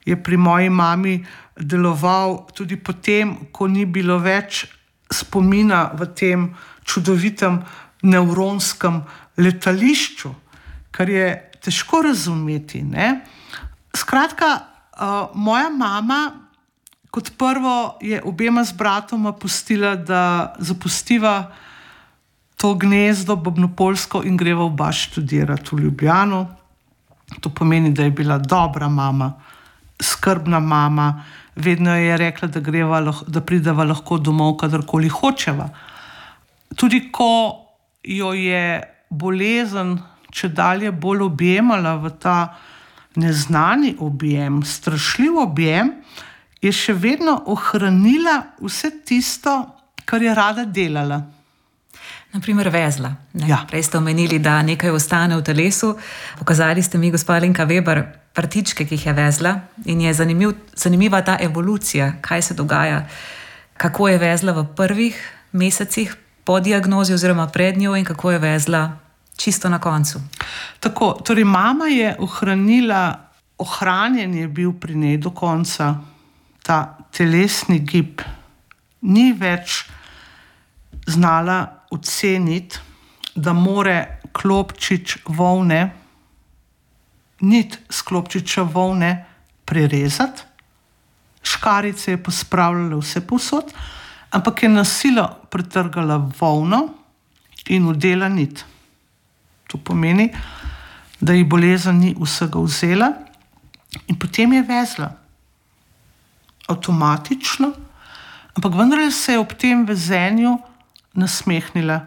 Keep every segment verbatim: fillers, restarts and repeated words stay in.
je pri moji mami deloval tudi potem, ko ni bilo več spomina v tem čudovitem nevronskem letališču, kar je težko razumeti, ne. Skratka, uh, moja mama kot prvo je obema z bratoma pustila, da zapustiva to gnezdo bobnopolsko in greva oba študirati v Ljubljano. To pomeni, da je bila dobra mama, skrbna mama, vedno je rekla, da greva, da prideva lahko domov, kadarkoli hočeva. Tudi ko jo je bolezen če dalje bolj objemala v ta neznani objem, strašljiv objem, je še vedno ohranila vse tisto, kar je rada delala. Naprimer vezla. Ne? Ja. Prej ste omenili, da nekaj ostane v telesu. Pokazali ste mi, gospa Alenka Veber, prtičke, ki jih je vezla in je zanimiv, zanimiva ta evolucija, kaj se dogaja, kako je vezla v prvih mesecih po diagnozi oziroma pred njo in kako je vezla čisto na koncu. Tako, torej mama je ohranila, ohranjen je bil pri njej do konca ta telesni gib. Ni več znala oceniti, da more klobčič volne, nit s klobčiča volne prerezati. Škarice je pospravljala vse povsod, ampak je na silo pretrgala volno in vdela nit. To pomeni, da ji bolezen ni vsega vzela in potem je vezla. Avtomatično, ampak vendar se je ob tem vezenju nasmehnila.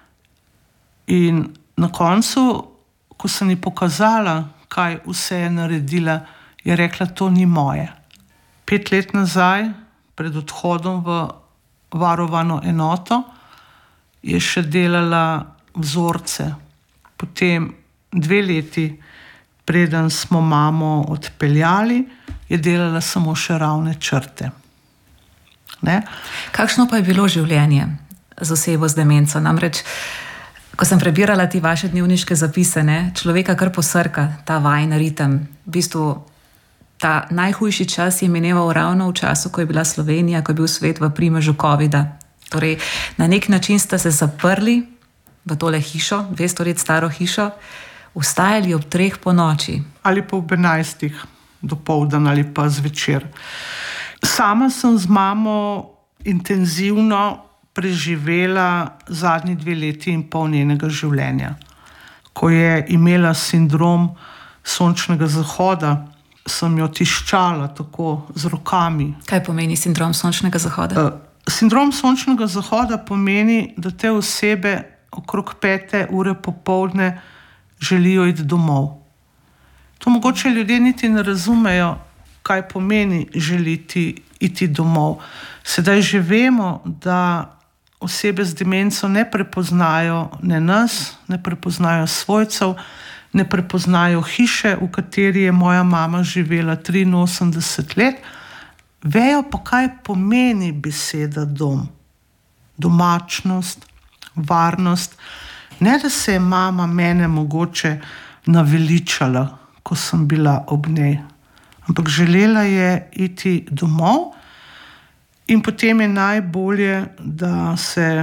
In na koncu, ko sem ji pokazala, kaj vse je naredila, je rekla, to ni moje. Pet let nazaj, pred odhodom v varovano enoto, je še delala vzorce. Potem dve leti, preden smo mamo odpeljali, je delala samo še ravne črte. Ne? Kakšno pa je bilo življenje z osebo z demenco? Namreč, ko sem prebirala ti vaše dnevniške zapise, ne, človeka kar posrka ta vajin ritem. V bistvu ta najhujši čas je mineval ravno v času, ko je bila Slovenija, ko je bil svet v primežu covida. Torej, na nek način ste se zaprli v tole hišo, dvesto let staro hišo, vstajali ob treh po noči. Ali pa ob enajstih dopoldan ali pa zvečer. Sama sem z mamo intenzivno preživela zadnji dve leti in pol njenega življenja. Ko je imela sindrom sončnega zahoda, sem jo tiščala tako z rokami. Kaj pomeni sindrom sončnega zahoda? Uh, sindrom sončnega zahoda pomeni, da te osebe okrog pete ure popoldne želijo iti domov. To mogoče ljudje niti ne razumejo, kaj pomeni želiti iti domov. Sedaj že vemo, da osebe z demenco ne prepoznajo ne nas, ne prepoznajo svojcev, ne prepoznajo hiše, v kateri je moja mama živela triinosemdeset let. Vejo pa, kaj pomeni beseda dom. Domačnost, varnost. Ne, da se je mama mene mogoče naveličala, ko sem bila ob njej. Ampak želela je iti domov in potem je najbolje, da se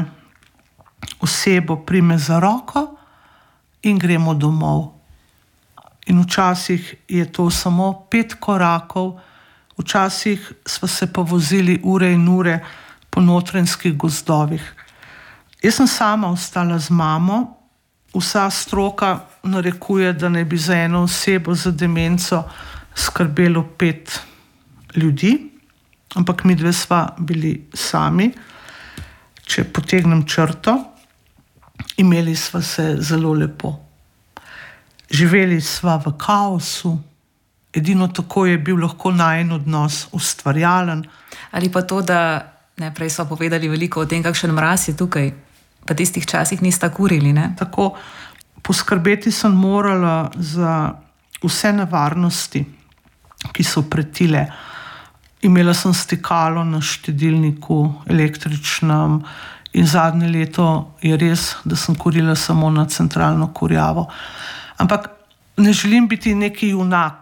osebo prime za roko in gremo domov. In včasih je to samo pet korakov, včasih sva se pa vozili ure in ure po notranjskih gozdovih. Jaz sem sama ostala z mamo, vsa stroka narekuje, da naj bi za eno osebo z demenco skrbelo pet ljudi, ampak mi dve sva bili sami. Če potegnem črto, imeli sva se zelo lepo. Živeli sva v kaosu, edino tako je bil lahko najin odnos ustvarjalen. Ali pa to, da ne, prej sva povedali veliko o tem, kakšen mraz je tukaj. V tistih časih nista kurili, ne? Tako, poskrbeti sem morala za vse nevarnosti, ki so pretile. Imela sem stikalo na štedilniku električnem in zadnje leto je res, da sem kurila samo na centralno kurjavo. Ampak ne želim biti neki junak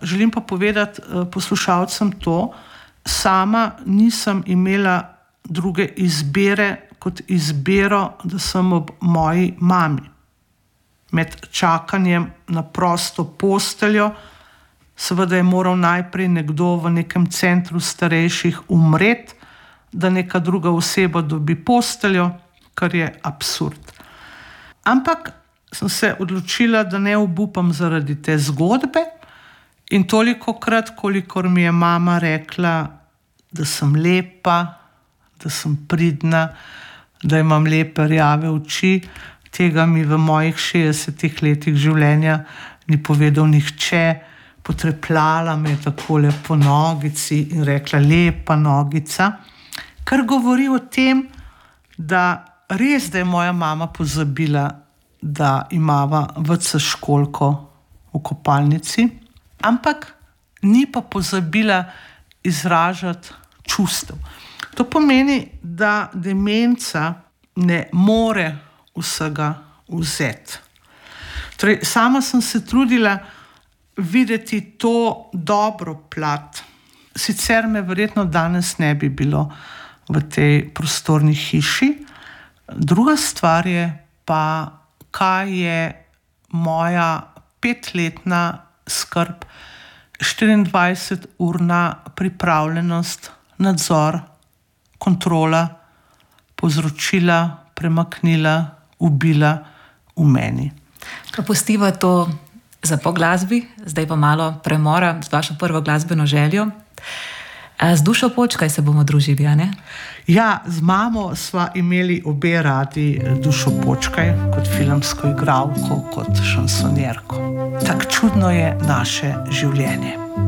želim pa povedati poslušalcem to, sama nisem imela druge izbire kot izbiro, da sem ob moji mami. Med čakanjem na prosto posteljo, seveda je moral najprej nekdo v nekem centru starejših umreti, da neka druga oseba dobi posteljo, kar je absurd. Ampak sem se odločila, da ne obupam zaradi te zgodbe in tolikokrat, kolikor mi je mama rekla, da sem lepa, da sem pridna, da imam lepe rjave oči, tega mi v mojih šestdesetih letih življenja ni povedal nihče. Potrepljala me je takole po nogici in rekla lepa nogica, kar govori o tem, da res, da je moja mama pozabila, da imava ve ce školjko v kopalnici, ampak ni pa pozabila izražati čustev. To pomeni, da demenca ne more vsega vzeti. Torej, sama sem se trudila videti to dobro plat. Sicer me verjetno danes ne bi bilo v tej prostorni hiši. Druga stvar je pa, kaj je moja petletna skrb, štiriindvajseturna pripravljenost, nadzor, kontrola povzročila, premaknila, ubila v meni. Pa pustiva to za po glasbi, zdaj pa malo premora z vašo prvo glasbeno željo. Z Dušo Počkaj se bomo družili, a ne? Ja, z mamo sva imeli obe radi Dušo Počkaj, kot filmsko igralko, kot šansonjerko. Tak čudno je naše življenje.